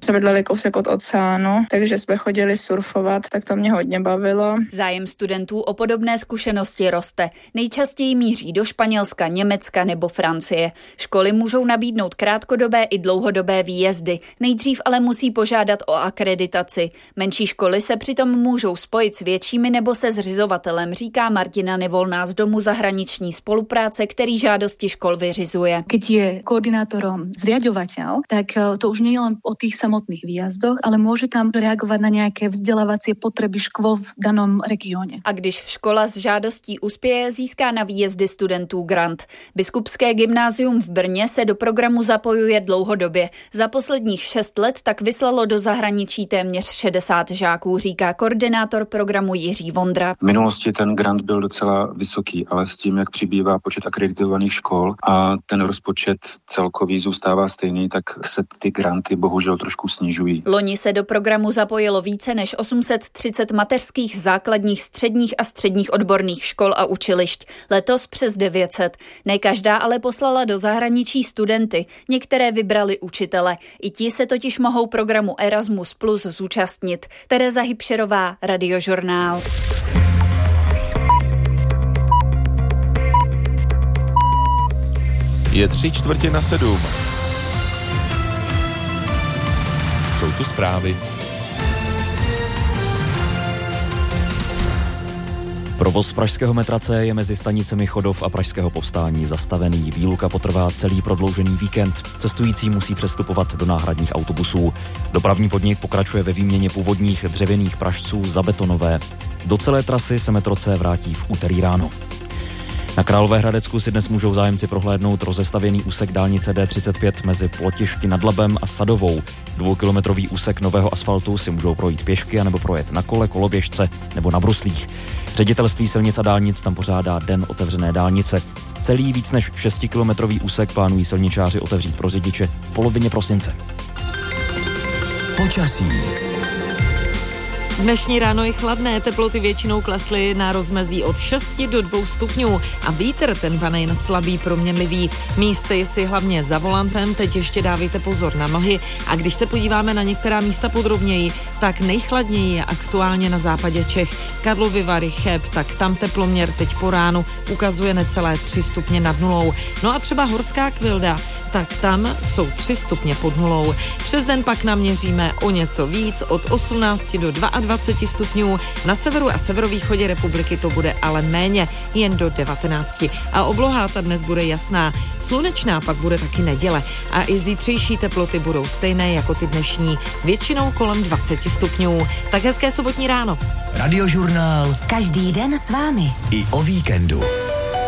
jsme bydleli kousek od oceánu, takže jsme chodili surfovat, tak to mě hodně bavilo. Zájem studentů o podobné zkušenosti roste. Nejčastěji míří do Španělska, Německa nebo Francie. Školy můžou nabídnout krátkodobé i dlouhodobé výjezdy. Nejdřív ale musí požádat o akreditaci. Menší školy se přitom můžou spojit s většími nebo se zřizovatelem, říká Martina Nevolná z Domu zahraniční spolupráce, který žádosti škol vyřizuje. Keď je koordinátorom zriaďovateľ, tak to už nie je len o tých samotných výjazdoch, ale môže tam reagovať na nejaké vzdelávacie potreby škôl v danom regióne. A když škola s žádostí uspěje, získá na výjezdy studentů grant. Biskupské gymnázium v Brně se do programu zapojuje dlouhodobě. Za posledních 6 let tak vyslalo do zahraničí téměř 60 žáků, říká koordinátor programu Jiří Vondra. V minulosti ten grant byl docela vysoký, ale s tím, jak přibývá počet akreditovaných škol a ten rozpočet celkový zůstává stejný, tak se ty granty bohužel trošku snižují. Loni se do programu zapojilo více než 830 mateřských, základních, středních a středních odborných škol a učilišť. Letos přes 900. Ne každá ale poslala do zahraničí studenty. Některé vybrali učitele. I ti se totiž mohou programu Erasmus Plus zúčastnit. Tereza Hybšerová, Radiožurnál. Je 6:45. Jsou tu zprávy. Provoz pražského metra C je mezi stanicemi Chodov a Pražského Povstání zastavený. Výluka potrvá celý prodloužený víkend. Cestující musí přestupovat do náhradních autobusů. Dopravní podnik pokračuje ve výměně původních dřevěných pražců za betonové. Do celé trasy se metro C vrátí v úterý ráno. Na Královéhradecku si dnes můžou zájemci prohlédnout rozestavěný úsek dálnice D35 mezi Plotišti nad Labem a Sadovou. 2kilometrový úsek nového asfaltu si můžou projít pěšky anebo projet na kole, koloběžce nebo na bruslích. Ředitelství silnic a dálnic tam pořádá Den otevřené dálnice. Celý víc než 6kilometrový úsek plánují silničáři otevřít pro řidiče v polovině prosince. Počasí. Dnešní ráno je chladné, teploty většinou klesly na rozmezí od 6 do 2 stupňů a vítr ten vane jen slabý, proměnlivý. Místy si hlavně za volantem, teď ještě dávejte pozor na nohy a když se podíváme na některá místa podrobněji, tak nejchladněji je aktuálně na západě Čech. Karlovy Vary, Cheb, tak tam teploměr teď po ránu ukazuje necelé 3 stupně nad nulou. No a třeba Horská Kvilda, tak tam jsou 3 stupně pod nulou. Přes den pak naměříme o něco víc, od 18 do 22 stupňů. Na severu a severovýchodě republiky to bude ale méně, jen do 19. A obloha ta dnes bude jasná. Slunečná pak bude taky neděle. A i zítřejší teploty budou stejné jako ty dnešní, většinou kolem 20 stupňů. Tak hezké sobotní ráno. Radiožurnál. Každý den s vámi. I o víkendu.